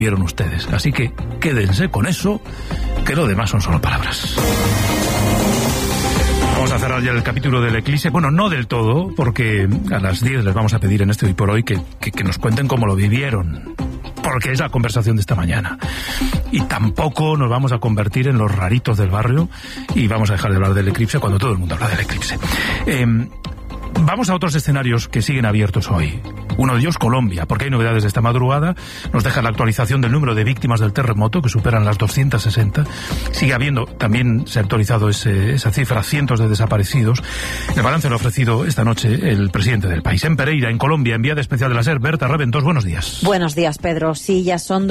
vieron ustedes. Así que quédense con eso, que lo demás son solo palabras. Vamos a cerrar ya el capítulo del eclipse. Bueno, no del todo, porque a las 10 les vamos a pedir en este Hoy por Hoy que nos cuenten cómo lo vivieron, porque es la conversación de esta mañana. Y tampoco nos vamos a convertir en los raritos del barrio y vamos a dejar de hablar del eclipse cuando todo el mundo habla del eclipse. Vamos a otros escenarios que siguen abiertos hoy. Uno de ellos, Colombia, porque hay novedades de esta madrugada. Nos deja la actualización del número de víctimas del terremoto, que superan las 260. Sigue habiendo, también se ha actualizado esa cifra, cientos de desaparecidos. El balance lo ha ofrecido esta noche el presidente del país. En Pereira, en Colombia, enviada especial de la SER, Berta Raventós, buenos días. Buenos días, Pedro. Sí, ya son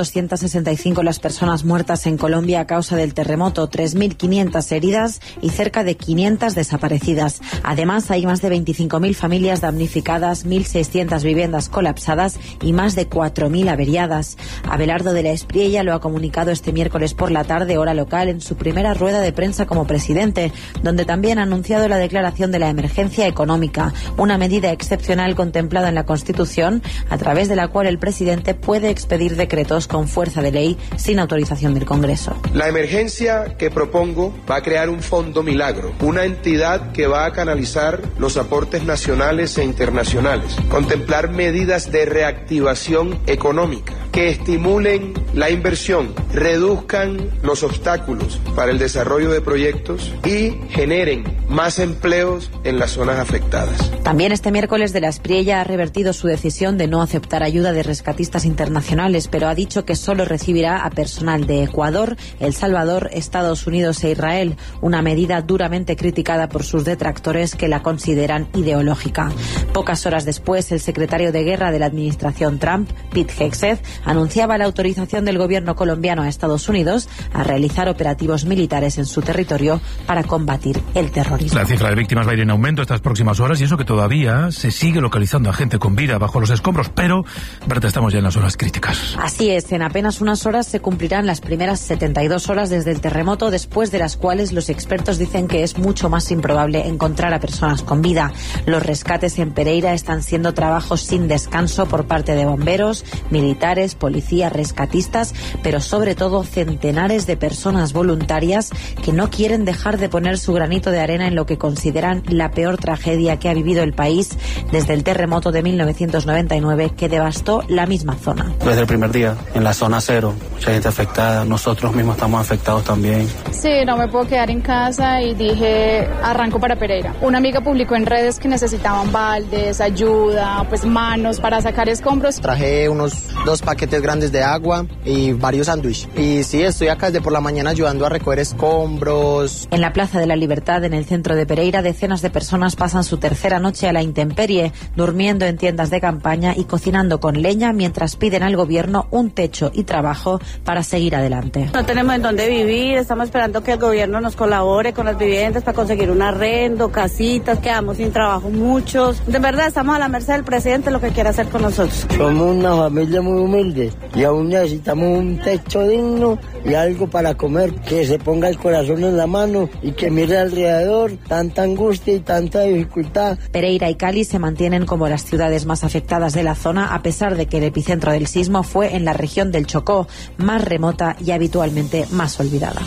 265 las personas muertas en Colombia a causa del terremoto, 3.500 heridas y cerca de 500 desaparecidas. Además, hay más de 25.000 familias damnificadas, 1.600 viviendas colapsadas y más de 4.000 averiadas. Abelardo de la Espriella lo ha comunicado este miércoles por la tarde, hora local, en su primera rueda de prensa como presidente, donde también ha anunciado la declaración de la emergencia económica, una medida excepcional contemplada en la Constitución, a través de la cual el presidente puede expedir decretos con fuerza de ley sin autorización del Congreso. La emergencia que propongo va a crear un fondo milagro, una entidad que va a canalizar los aportes nacionales e internacionales, contemplar medidas de reactivación económica que estimulen la inversión, reduzcan los obstáculos para el desarrollo de proyectos y generen más empleos en las zonas afectadas. También este miércoles de la Espriella ha revertido su decisión de no aceptar ayuda de rescatistas internacionales, pero ha dicho que solo recibirá a personal de Ecuador, El Salvador, Estados Unidos e Israel, una medida duramente criticada por sus detractores que la consideran ideológica. Pocas horas después, el secretario de Guerra de la administración Trump, Pete Hegseth, anunciaba la autorización del gobierno colombiano a Estados Unidos a realizar operativos militares en su territorio para combatir el terrorismo. La cifra de víctimas va a ir en aumento estas próximas horas y eso que todavía se sigue localizando a gente con vida bajo los escombros, pero, Berta, estamos ya en las horas críticas. Así es, en apenas unas horas se cumplirán las primeras 72 horas desde el terremoto, después de las cuales los expertos dicen que es mucho más improbable encontrar a personas con vida. Los rescates en Pereira están siendo trabajos sin descanso por parte de bomberos, militares, policías, rescatistas, pero sobre todo centenares de personas voluntarias que no quieren dejar de poner su granito de arena en lo que consideran la peor tragedia que ha vivido el país desde el terremoto de 1999 que devastó la misma zona. Desde el primer día, en la zona cero, mucha gente afectada, nosotros mismos estamos afectados también. Sí, no me puedo quedar en casa y dije, arranco para Pereira. Una amiga publicó en redes que necesitaban baldes, ayuda, pues manos para sacar escombros. Traje unos 2 paquetes grandes de agua y varios sándwiches. Y sí, estoy acá desde por la mañana ayudando a recoger escombros. En la Plaza de la Libertad, en el centro de Pereira, decenas de personas pasan su tercera noche a la intemperie, durmiendo en tiendas de campaña y cocinando con leña mientras piden al gobierno un techo y trabajo para seguir adelante. No tenemos en dónde vivir, estamos esperando que el gobierno nos colabore con las viviendas para conseguir un arrendo, casitas, quedamos sin trabajo muchos. De verdad estamos a la merced del presidente, lo que quiera hacer con nosotros. Somos una familia muy humilde y aún necesitamos un techo digno y algo para comer, que se ponga el corazón en la mano y que mire alrededor, tanta angustia y tanta dificultad. Pereira y Cali se mantienen como las ciudades más afectadas de la zona, a pesar de que el epicentro del sismo fue en la región del Chocó, más remota y habitualmente más olvidada.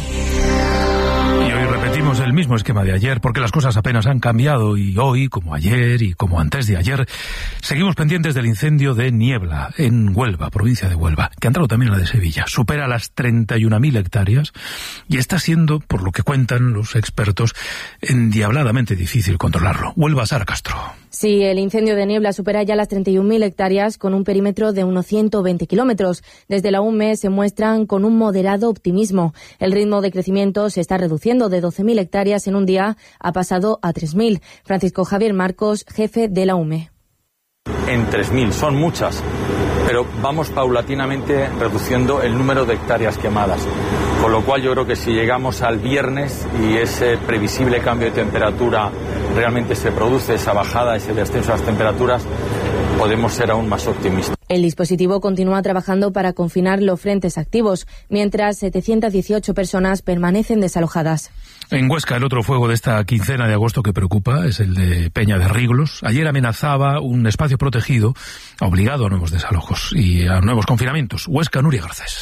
Y hoy repetimos el mismo esquema de ayer, porque las cosas apenas han cambiado y hoy, como ayer y como antes de ayer, seguimos pendientes del incendio de Niebla, en Huelva, provincia de Huelva, que ha entrado también a la de Sevilla. Supera las 31.000 hectáreas y está siendo, por lo que cuentan los expertos, endiabladamente difícil controlarlo. Huelva, Sara Castro. Sí, el incendio de Niebla supera ya las 31.000 hectáreas con un perímetro de unos 120 kilómetros. Desde la UME se muestran con un moderado optimismo. El ritmo de crecimiento se está reduciendo de 12.000 hectáreas en un día, ha pasado a 3.000. Francisco Javier Marcos, jefe de la UME. En 3.000, son muchas, pero vamos paulatinamente reduciendo el número de hectáreas quemadas. Con lo cual yo creo que si llegamos al viernes y ese previsible cambio de temperatura realmente se produce, esa bajada, ese descenso de las temperaturas, podemos ser aún más optimistas. El dispositivo continúa trabajando para confinar los frentes activos, mientras 718 personas permanecen desalojadas. En Huesca, el otro fuego de esta quincena de agosto que preocupa es el de Peña de Riglos. Ayer amenazaba un espacio protegido, obligado a nuevos desalojos y a nuevos confinamientos. Huesca, Nuria Garcés.